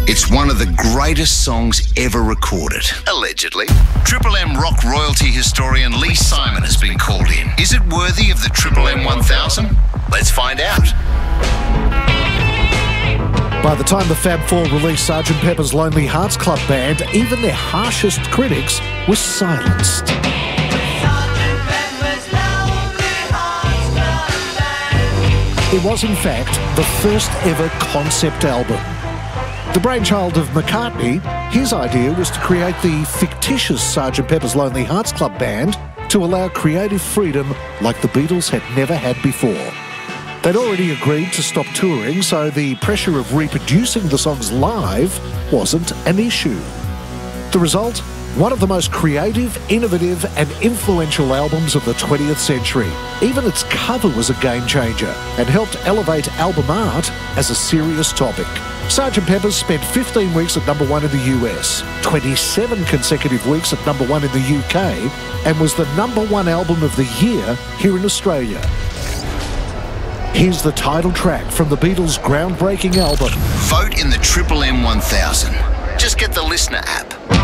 It's one of the greatest songs ever recorded, allegedly. Triple M rock royalty historian Lee Simon has been called in. Is it worthy of the Triple M 1000? Let's find out. By the time the Fab Four released Sgt. Pepper's Lonely Hearts Club Band, even their harshest critics were silenced. It was, in fact, the first ever concept album. The brainchild of McCartney, his idea was to create the fictitious Sgt. Pepper's Lonely Hearts Club Band to allow creative freedom like the Beatles had never had before. They'd already agreed to stop touring, so the pressure of reproducing the songs live wasn't an issue. The result? One of the most creative, innovative and influential albums of the 20th century. Even its cover was a game changer and helped elevate album art as a serious topic. Sgt. Pepper's spent 15 weeks at number 1 in the US, 27 consecutive weeks at number 1 in the UK, and was the number 1 album of the year here in Australia. Here's the title track from the Beatles' groundbreaking album. Vote in the Triple M 1000. Just get the Listener app.